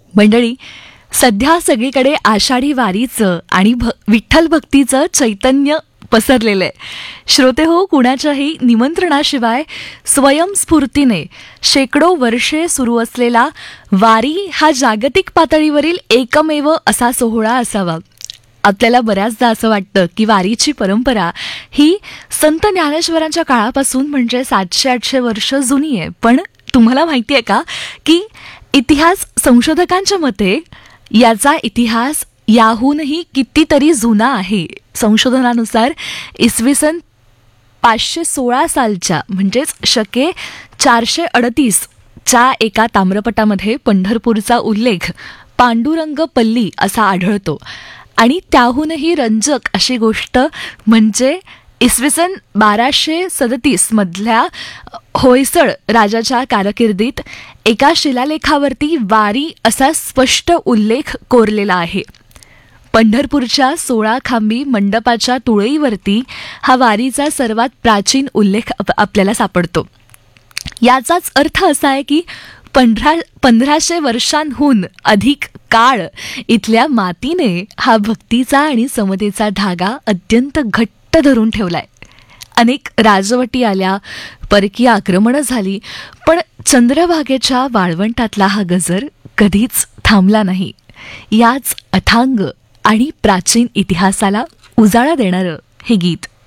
मंडळी, सध्या सगळीकडे आषाढी वारीचं आणि विठ्ठल भक्तीचं चैतन्य पसरलेलं आहे. श्रोते हो, कुणाच्याही निमंत्रणाशिवाय स्वयंस्फूर्तीने शेकडो वर्षे सुरू असलेला वारी हा जागतिक पातळीवरील एकमेव असा सोहळा असावा. आपल्याला बऱ्याचदा असं वाटतं की वारीची परंपरा ही संत ज्ञानेश्वरांच्या काळापासून म्हणजे 700-800 वर्ष जुनी आहे. पण तुम्हाला माहिती आहे का की इतिहास संशोधकांच्या मते याचा इतिहास याहूनही कितीतरी जुना आहे. संशोधनानुसार इसवी सन 516 सालच्या म्हणजेच शके 438 च्या एका ताम्रपटामध्ये पंढरपूरचा उल्लेख पांडुरंग पल्ली असा आढळतो. आणि त्याहूनही रंजक अशी गोष्ट म्हणजे इसवी सन 1237 मधल्या होयसळ राजाच्या कारकिर्दीत एका शिलालेखावरती वारी असा स्पष्ट उल्लेख कोरलेला आहे. पंढरपूरच्या 16 खांबी मंडपाच्या तुळईवरती हा वारीचा सर्वात प्राचीन उल्लेख आपल्याला सापडतो. याचाच अर्थ असा आहे की 1500 वर्षांहून अधिक काळ इथल्या मातीने हा भक्तीचा आणि समतेचा धागा अत्यंत घट्ट धरून ठेवलाय. अनेक राजवटी आल्या, परकीय आक्रमणं झाली, पण चंद्रभागेच्या वाळवंटातला हा गजर कधीच थांबला नाही. याच अथांग आणि प्राचीन इतिहासाला उजाळा देणारं हे गीत.